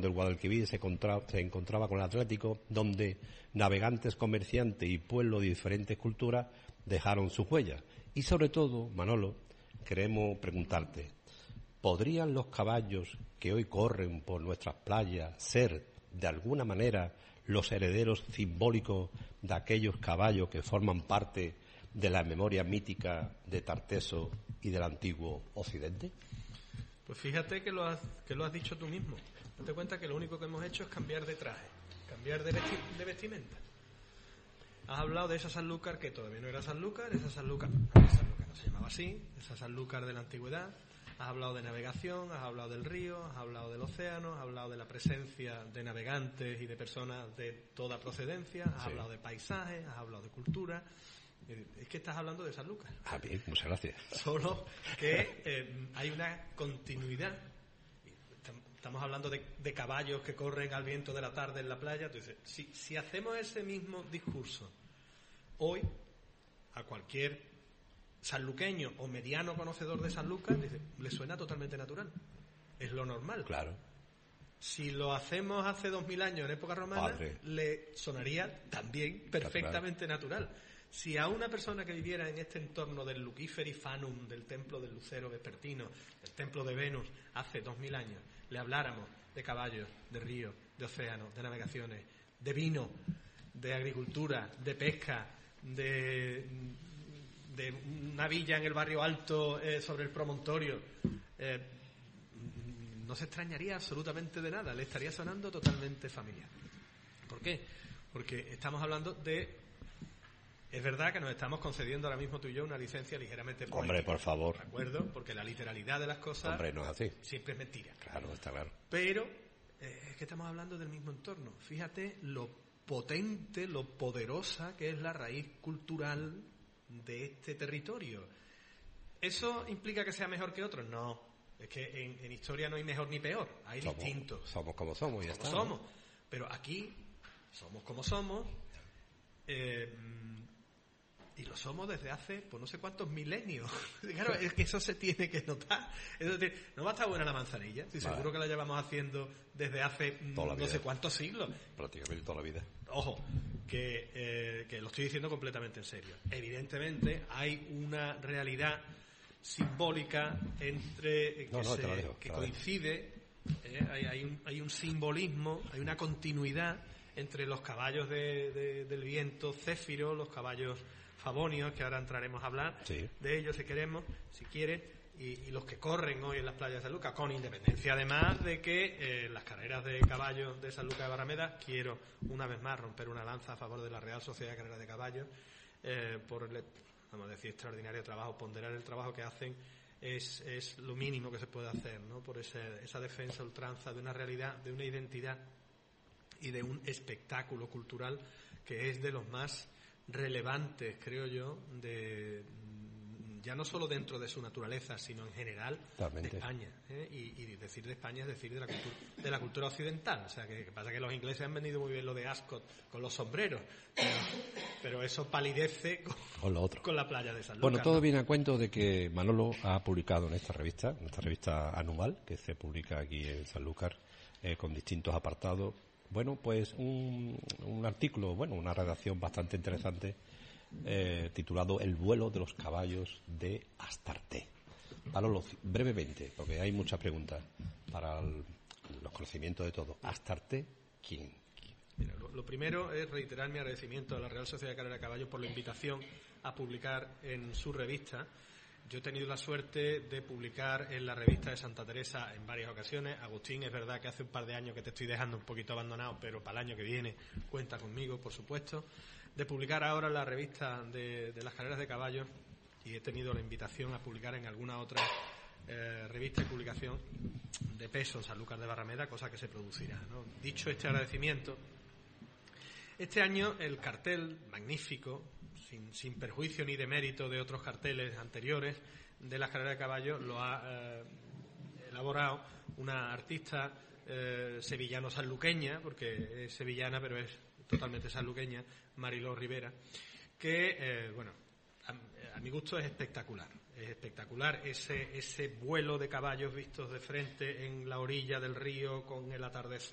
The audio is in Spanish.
donde el Guadalquivir se encontraba con el Atlántico, donde navegantes, comerciantes y pueblos de diferentes culturas dejaron sus huellas. Y sobre todo, Manolo, queremos preguntarte, ¿podrían los caballos que hoy corren por nuestras playas ser, de alguna manera, los herederos simbólicos de aquellos caballos que forman parte de la memoria mítica de Tarteso y del antiguo Occidente? Pues fíjate que lo has dicho tú mismo. Date cuenta que lo único que hemos hecho es cambiar de traje, cambiar de vestimenta. Has hablado de esa Sanlúcar que todavía no era Sanlúcar, esa Sanlúcar no se llamaba así, esa Sanlúcar de la antigüedad. Has hablado de navegación, has hablado del río, has hablado del océano, has hablado de la presencia de navegantes y de personas de toda procedencia, has hablado de paisajes, has hablado de cultura. Es que estás hablando de Sanlúcar. Ah, bien, muchas gracias. Solo que hay una continuidad. Estamos hablando de caballos que corren al viento de la tarde en la playa. Entonces, si hacemos ese mismo discurso hoy a cualquier sanluqueño o mediano conocedor de Sanlúcar, le suena totalmente natural. Es lo normal. Claro. Si lo hacemos hace 2000 años en época romana, le sonaría también perfectamente natural. Si a una persona que viviera en este entorno del Luciferi Fanum, del templo del Lucero Vespertino, del templo de Venus, hace 2000 años, le habláramos de caballos, de ríos, de océanos, de navegaciones, de vino, de agricultura, de pesca, de una villa en el barrio alto sobre el promontorio, no se extrañaría absolutamente de nada, le estaría sonando totalmente familiar. ¿Por qué? Porque estamos hablando de... Es verdad que nos estamos concediendo ahora mismo tú y yo una licencia ligeramente poética. Hombre, por favor. ¿De acuerdo? Porque la literalidad de las cosas... Hombre, no es así. Siempre es mentira. Claro, está claro. Pero es que estamos hablando del mismo entorno. Fíjate lo potente, lo poderosa que es la raíz cultural de este territorio. ¿Eso implica que sea mejor que otros? No. Es que en historia no hay mejor ni peor. Hay distintos. Somos como somos y ya está. Somos. Pero aquí somos como somos. Y lo somos desde hace, pues no sé cuántos milenios. Claro, es que eso se tiene que notar. Es decir, no va a estar buena la manzanilla, si seguro que la llevamos haciendo desde hace no sé cuántos siglos. Prácticamente toda la vida. Ojo, que lo estoy diciendo completamente en serio. Evidentemente hay una realidad simbólica entre que coincide, hay un simbolismo, hay una continuidad entre los caballos del viento céfiro, los caballos favonios, que ahora entraremos a hablar de ellos si queremos, si quieres, y los que corren hoy en las playas de Sanlúcar, con independencia además de que las carreras de caballos de Sanlúcar de Barrameda, quiero una vez más romper una lanza a favor de la Real Sociedad de Carreras de Caballos, por el, vamos a decir, extraordinario trabajo, ponderar el trabajo que hacen es lo mínimo que se puede hacer, ¿no? Por esa defensa ultranza de una realidad, de una identidad y de un espectáculo cultural que es de los más relevantes, creo yo, ya no solo dentro de su naturaleza, sino en general de España. Y decir de España es decir de la cultura occidental. O sea, que pasa que los ingleses han vendido muy bien lo de Ascot con los sombreros, pero eso palidece con la playa de Sanlúcar. Bueno, todo viene a cuento de que Manolo ha publicado en esta revista anual, que se publica aquí en Sanlúcar, con distintos apartados. Bueno, pues un artículo, una redacción bastante interesante, titulado El vuelo de los caballos de Astarte. Manolo, brevemente, porque hay muchas preguntas para los conocimientos de todos. Astarte, ¿quién? Mira, lo primero es reiterar mi agradecimiento a la Real Sociedad de Carrera de Caballos por la invitación a publicar en su revista. Yo he tenido la suerte de publicar en la revista de Santa Teresa en varias ocasiones. Agustín, es verdad que hace un par de años que te estoy dejando un poquito abandonado, pero para el año que viene cuenta conmigo, por supuesto. De publicar ahora en la revista de las carreras de caballos, y he tenido la invitación a publicar en alguna otra revista y publicación de peso en Sanlúcar de Barrameda, cosa que se producirá, ¿no? Dicho este agradecimiento, este año el cartel magnífico, sin perjuicio ni demérito de otros carteles anteriores de las carreras de caballos, lo ha elaborado una artista sevillano-sanluqueña, porque es sevillana pero es totalmente sanluqueña, Mariló Rivera, que a mi gusto es espectacular. Es espectacular ese vuelo de caballos vistos de frente en la orilla del río con el atardecer